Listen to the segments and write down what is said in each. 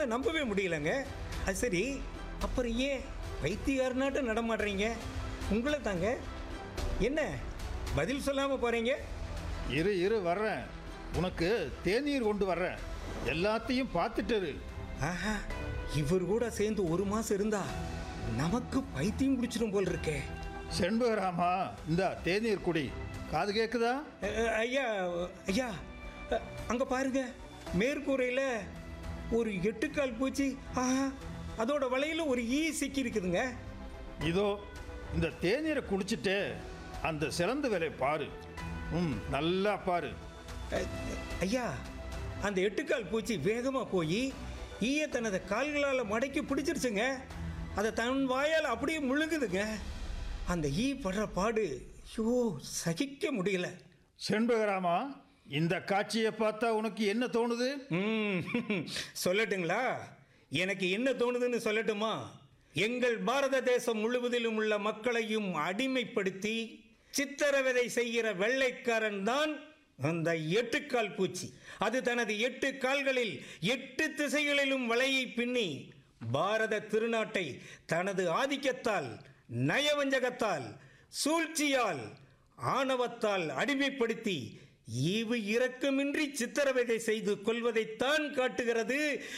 என்னால் நம்பவே முடியலங்க. அது சரி, அப்புறம் ஏன் பைத்தியார்னாட்டம் நடமாடுறீங்க? உங்களை தாங்க. என்ன பதில் சொல்லாமல் போகிறீங்க? இரு வர்றேன். உனக்கு தேநீர் கொண்டு வர்றேன். எல்லாத்தையும் பார்த்துட்டு. ஆஹா, இவர் கூட சேர்ந்து 1 மாதம் இருந்தா நமக்கு பைத்தியம் பிடிச்சிடும் போல் இருக்கே. செண்பகராமா, இந்த தேநீர் குடி. காது கேட்குதா? ஐயா ஐயா, அங்கே பாருங்க, மேற்கூரையில் ஒரு 8 கால் பூச்சி. ஆஹா, அதோட வலையில் ஒரு ஈ சிக்கி இருக்குதுங்க. இதோ இந்த தேநீரை குடிச்சிட்டு அந்த சிறந்த வேலை பாரு. நல்லா பாரு. ஐயா, அந்த 8 கால் பூச்சி வேகமாக போய் ஈய தனது கால்களால் மடக்கி பிடிச்சிருச்சுங்க. அதை தன் வாயால் அப்படியே முழுங்குதுங்க. அந்த ஈ படுற பாடு ஐயோ சகிக்க முடியல. செண்பகராமா, இந்த காட்சியை பார்த்தா உனக்கு என்ன தோணுது? சொல்லட்டுங்களா? எனக்கு என்ன தோணுதுன்னு சொல்லட்டுமா? எங்கள் பாரத தேசம் முழுவதிலும் உள்ள மக்களையும் அடிமைப்படுத்தி சித்திரவதை செய்கிற வெள்ளைக்காரன் தான் அந்த 8 கால் பூச்சி. அது தனது 8 கால்களில் 8 திசைகளிலும் வலையை பின்னி பாரத திருநாட்டை தனது ஆதிக்கத்தால், நயவஞ்சகத்தால், சூழ்ச்சியால், ஆணவத்தால் அடிமைப்படுத்தி ஈவு இரக்கமின்றி சித்திரவதை செய்து கொள்வதைத்தான் காட்டுகிறது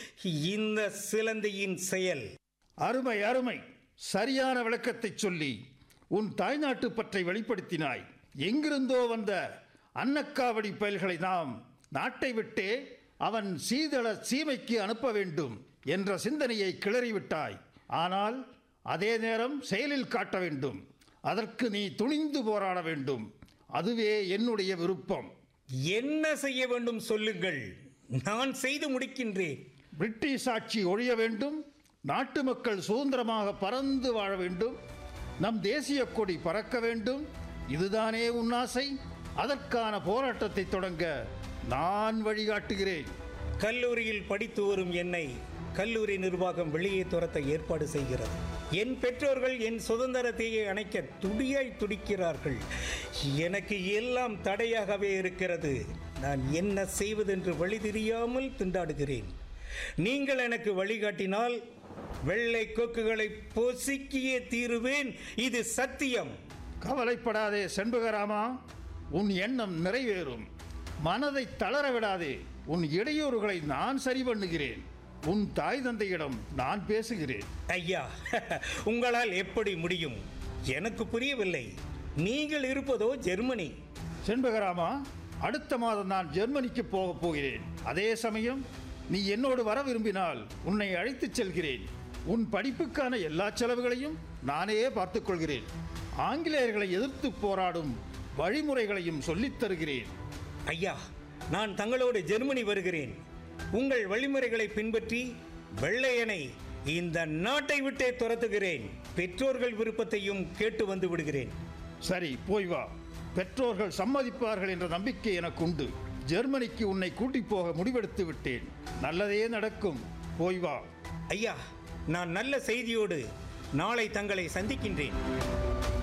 இந்த சிலந்தியின் செயல். அருமை அருமை. சரியான விளக்கத்தை சொல்லி உன் தாய்நாட்டு பற்றை வெளிப்படுத்தினாய். எங்கிருந்தோ வந்த அன்னக்காவடி பயல்களை நாம் நாட்டை விட்டே அவன் சீதள சீமைக்கு அனுப்ப வேண்டும் என்ற சிந்தனையை கிளறிவிட்டாய். ஆனால் அதே நேரம் செயலில் காட்ட வேண்டும். அதற்கு நீ துணிந்து போராட வேண்டும். அதுவே என்னுடைய விருப்பம். என்ன செய்ய வேண்டும் சொல்லுங்கள், நான் செய்து முடிக்கின்றேன். பிரிட்டிஷ் ஆட்சி ஒழிய வேண்டும். நாட்டு மக்கள் சுதந்திரமாக பறந்து வாழ வேண்டும். நம் தேசிய கொடி பறக்க வேண்டும். இதுதானே உன் ஆசை? அதற்கான போராட்டத்தை தொடங்க நான் வழிகாட்டுகிறேன். கல்லூரியில் படித்து வரும் என்னை கல்லூரி நிர்வாகம் வெளியே துரத்த ஏற்பாடு செய்கிறது. என் பெற்றோர்கள் என் சுதந்திரத்தை அணைக்க துடியாய் துடிக்கிறார்கள். எனக்கு எல்லாம் தடையாகவே இருக்கிறது. நான் என்ன செய்வதென்று வழி தெரியாமல் திண்டாடுகிறேன். நீங்கள் எனக்கு வழிகாட்டினால் வெள்ளை கொக்குகளை பொசுக்கியே தீருவேன். இது சத்தியம். கவலைப்படாதே செண்பகராமா, உன் எண்ணம் நிறைவேறும். மனதை தளர விடாதே. உன் இடையூறுகளை நான் சரி பண்ணுகிறேன். உன் தாய் தந்தையிடம் நான் பேசுகிறேன். ஐயா, உங்களால் எப்படி முடியும்? எனக்கு புரியவில்லை. நீங்கள் இருப்பதோ ஜெர்மனி. செண்பகராமா, அடுத்த மாதம் நான் ஜெர்மனிக்கு போகப் போகிறேன். அதே சமயம் நீ என்னோடு வர விரும்பினால் உன்னை அழைத்துச் செல்கிறேன். உன் படிப்புக்கான எல்லா செலவுகளையும் நானே பார்த்துக் கொள்கிறேன். ஆங்கிலேயர்களை எதிர்த்து போராடும் வழிமுறைகளையும் சொல்லித் தருகிறேன். ஐயா, நான் தங்களோடு ஜெர்மனி வருகிறேன். உங்கள் வழிமுறைகளை பின்பற்றி வெள்ளையனை இந்த நாட்டை விட்டே துரத்துகிறேன். பெற்றோர்கள் விருப்பத்தையும் கேட்டு வந்து விடுகிறேன். சரி, போய் வா. பெற்றோர்கள் சம்மதிப்பார்கள் என்ற நம்பிக்கை எனக்கு உண்டு. ஜெர்மனிக்கு உன்னை கூட்டிப் போக முடிவெடுத்து விட்டேன். நல்லதே நடக்கும். போய் வா. ஐயா, நான் நல்ல செய்தியோடு நாளை தங்களை சந்திக்கின்றேன்.